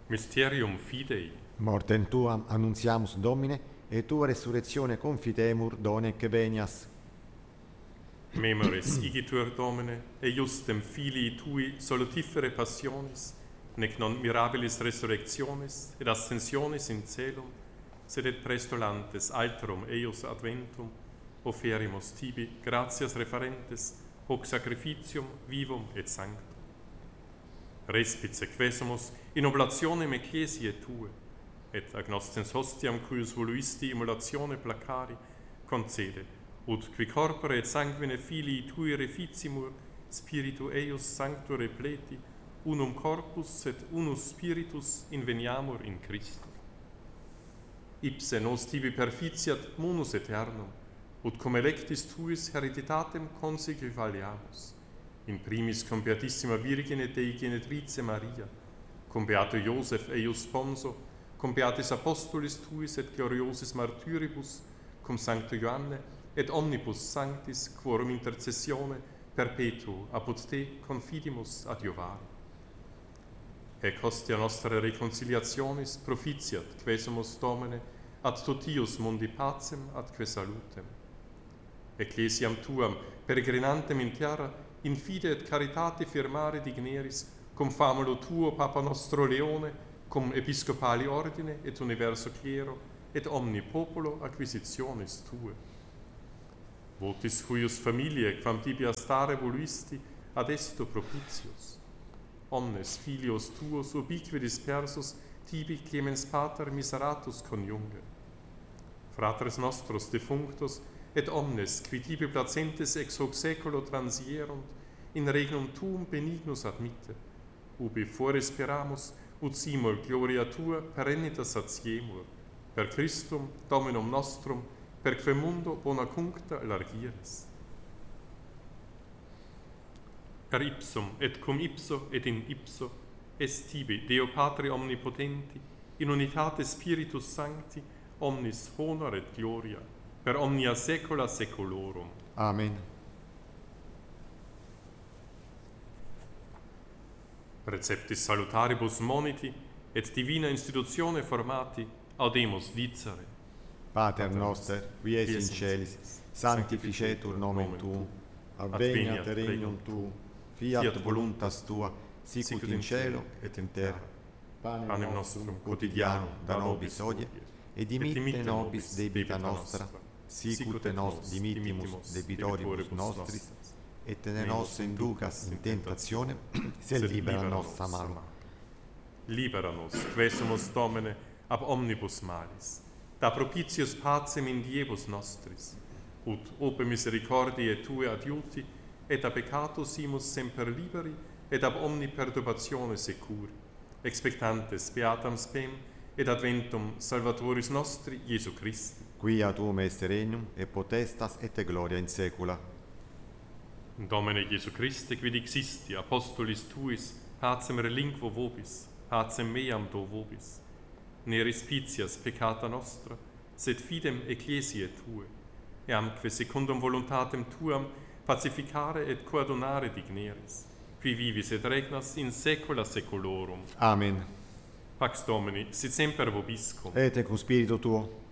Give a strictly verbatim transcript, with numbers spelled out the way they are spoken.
Mysterium Fidei. Mortem tuam annunziamus Domine, et tua resurrectione confitemur donec venias. Memoris igitur Domine, eiustem filii tui solutifere passionis, nec non mirabilis resurrectionis et ascensionis in celum, sed et prestolantes alterum eius adventum, oferimus tibi gratias referentes, hoc sacrificium vivum et sanctum. Respice quesumus in oblationem ecclesiae tue, et agnoscens hostiam cuius voluisti immolatione placari, concede, ut qui corpore et sanguine filii tui reficimur, spiritu eius sancto repleti, unum corpus et unus spiritus inveniamur in Christo. Ipse nos tibi perficiat munus aeternum, ut cum electis tuis hereditatem consegui valiamus, in primis cum Beatissima Virgine Dei Genetrice Maria, cum Beato Iosef eius sponso, cum Beatis Apostolis tuis et gloriosis martyribus, cum Sancto Ioanne, et omnibus sanctis quorum intercessione perpetuo apud te confidimus adiovare. Ec hostia nostra reconciliationis proficiat quesumus Domine ad totius mundi pacem atque salutem. Ecclesiam tuam peregrinantem in terra in fide et caritate firmare digneris cum famulo tuo Papa nostro Leone, cum episcopali ordine et universo clero et omni populo acquisitionis tue. Votis huius familiae quam tibi astare voluisti ad esto propitius. Omnes filios tuos ubique dispersus tibi clemens pater miseratus coniunge. Fratres nostros defunctos et omnes qui tibi placentes ex hoc saeculo transierunt in regnum tuum benignus admitte, ubi foresperamus ut simul gloria tua perennita satiemur, per Christum Dominum nostrum, per quem mundo bona cuncta largieris. Per ipsum et cum ipso et in ipso est tibi Deo Patri omnipotenti, in unitate Spiritus Sancti, omnis honor et gloria, per omnia saecula saeculorum. Amen. Preceptis salutaribus moniti et divina institutione formati, audemus dicere. Pater noster, qui es in celis, sanctificetur nomen tuum, adveniat regnum tuum, fiat voluntas tua, sicut in cielo et in terra. Panem nostrum quotidianum da nobis hodie, et dimitte nobis debita nostra, sicut et nos dimittimus debitoribus nostris, et ne nos inducas in tentationem, sed libera nos a malo. Libera nos, quesumus Domine, ab omnibus malis, da propitius pacem in diebus nostris, ut ope misericordiae tue adiuti, et a peccato simus semper liberi, et ab omni perturbatione securi, expectantes beatam spem, et adventum Salvatoris nostri, Iesu Christi. Quia tuum est regnum, et potestas et gloria in saecula. Domine Iesu Christe, quid existi apostolis tuis, pacem relinquo vobis, pacem meam do vobis. Ne respicias peccata nostra, sed fidem ecclesiae tue, eamque secundum voluntatem tuam pacificare et coadunare digneris, qui vivis et regnas in saecula saeculorum. Amen. Pax Domini, sit semper vobiscum. Et cum spiritu tuo.